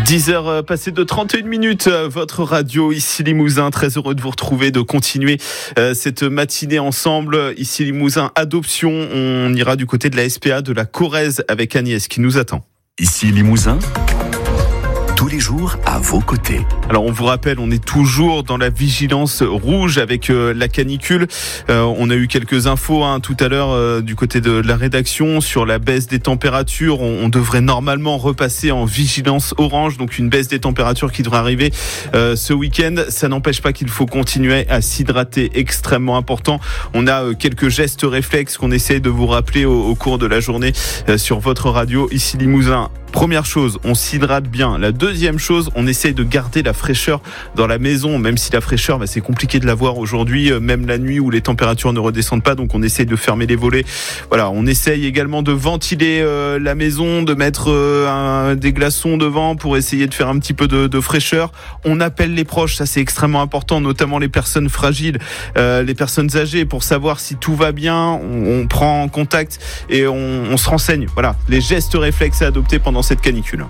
10h passées de 31 minutes, votre radio ici Limousin, très heureux de vous retrouver, de continuer cette matinée ensemble. Ici Limousin Adoption, on ira du côté de la SPA de la Corrèze avec Agnès qui nous attend. Ici Limousin, tous les jours à vos côtés. Alors on vous rappelle, on est toujours dans la vigilance rouge avec la canicule. On a eu quelques infos tout à l'heure du côté de la rédaction sur la baisse des températures. On devrait normalement repasser en vigilance orange, donc une baisse des températures qui devrait arriver ce week-end. Ça n'empêche pas qu'il faut continuer à s'hydrater, extrêmement important. On a quelques gestes réflexes qu'on essaie de vous rappeler au cours de la journée sur votre radio ici Limousin. Première chose, on s'hydrate bien. La deuxième chose, on essaye de garder la fraîcheur dans la maison, même si la fraîcheur, c'est compliqué de l'avoir aujourd'hui, même la nuit où les températures ne redescendent pas, donc on essaye de fermer les volets. Voilà, on essaye également de ventiler la maison, de mettre des glaçons devant pour essayer de faire un petit peu de fraîcheur. On appelle les proches, ça c'est extrêmement important, notamment les personnes fragiles, les personnes âgées, pour savoir si tout va bien. On prend contact et on se renseigne. Voilà, les gestes réflexes à adopter pendant cette canicule.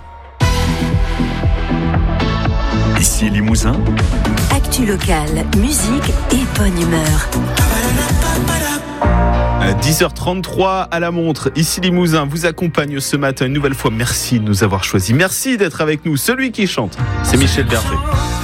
Ici Limousin, actu locale, musique et bonne humeur. 10h33 à la montre, ici Limousin vous accompagne ce matin une nouvelle fois. Merci de nous avoir choisis, merci d'être avec nous. Celui qui chante, c'est Michel Berger.